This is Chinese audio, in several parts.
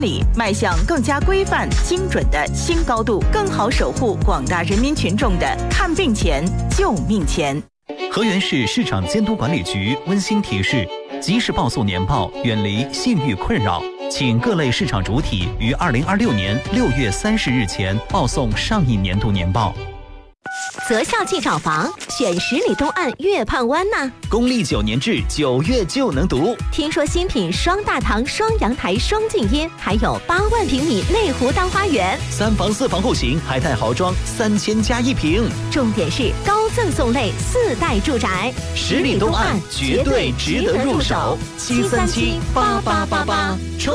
里迈向更加规范、精准的新高度，更好守护广大人民群众的看病钱、救命钱。 河源市市场监督管理局温馨提示：及时报送年报，远离信誉困扰。请各类市场主体于2026年6月30日前报送上一年度年报。 择校即找房，选10里东岸月畔湾呐。 公历9年制，9月就能读。 听说新品双大堂、双阳台、双静音，还有8万平米内湖大花园 ，3房4房户型，海泰豪装3000加1平。 重点是高赠送类4代住宅 ，10里东岸绝对值得入手。7378888，冲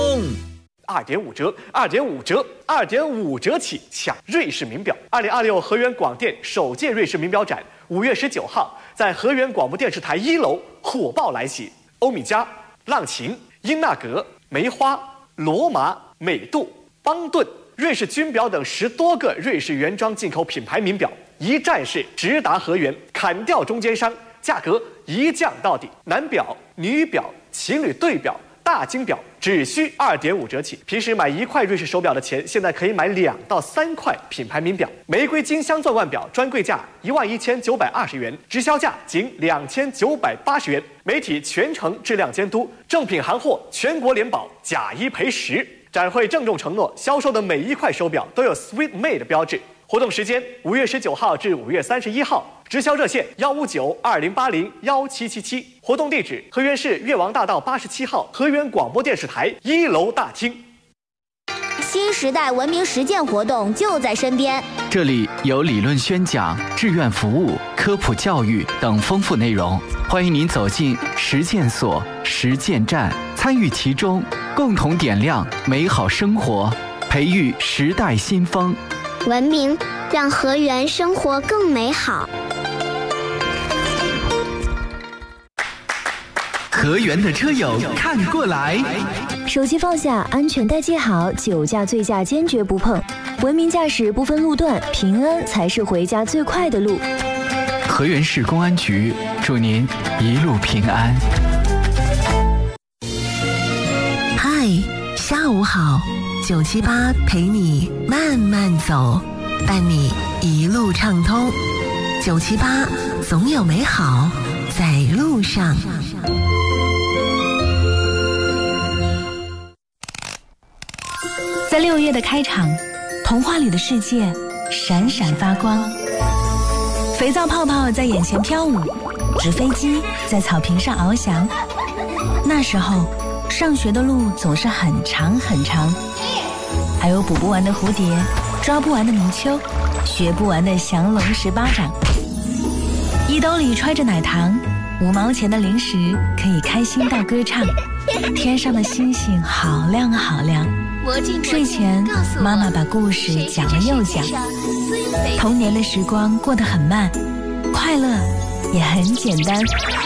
！2.5折，2.5折，2.5折起抢瑞士名表。2026河源广电首届瑞士名表展5月19号在河源广播电视台1楼火爆来袭，欧米茄、浪琴、英纳格、梅花、罗马、美度、邦顿、瑞士军表等10多个瑞士原装进口品牌名表，一站式直达河源，砍掉中间商，价格一降到底。男表、女表、情侣对表、大金表只需2.5折起，平时买1块瑞士手表的钱，现在可以买2到3块品牌名表。玫瑰金镶钻腕表专柜价11920元，直销价仅2980元。媒体全程质量监督，正品行货全国联保，假1赔10。展会郑重承诺，销售的每1块手表都有 Sweet Made 标志。活动时间5月19号至5月31号，直销热线15920801777，活动地址河源市越王大道87号河源广播电视台1楼大厅。 新时代文明实践活动就在身边， 这里有理论宣讲、志愿服务、科普教育等丰富内容，欢迎您走进实践所、实践站，参与其中，共同点亮美好生活，培育时代新风。 文明让河源生活更美好。 河源的车友看过来， 手机放下，安全带系好，酒驾醉驾坚决不碰，文明驾驶不分路段，平安才是回家最快的路。 河源市公安局祝您一路平安。 嗨，下午好，978陪你慢慢走，伴你一路畅通。978总有美好在路上。 在6月的开场，童话里的世界闪闪发光，肥皂泡泡在眼前飘舞，纸飞机在草坪上翱翔。那时候上学的路总是很长很长，还有捕不完的蝴蝶，抓不完的泥鳅，学不完的降龙十八掌。衣兜里揣着奶糖，5毛钱的零食可以开心到歌唱。天上的星星好亮好亮。睡前妈妈把故事讲了又讲。童年的时光过得很慢，快乐也很简单。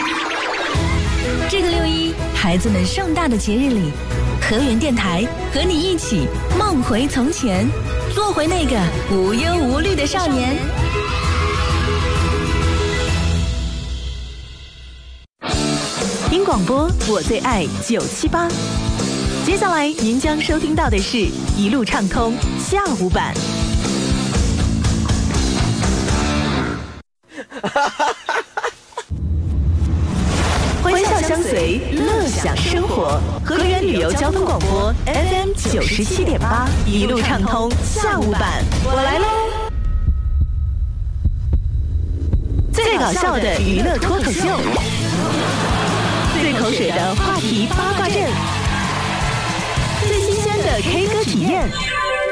这个6·1孩子们盛大的节日里，河源电台和你一起梦回从前，做回那个无忧无虑的少年。 听广播，我最爱978。接下来您将收听到的是一路畅通下午版。欢笑相随，乐享生活。河源旅游交通广播 FM 97.8，一路畅通下午版，我来喽！最搞笑的娱乐脱口秀，最口水的话题八卦阵，最新鲜的 K 歌体验。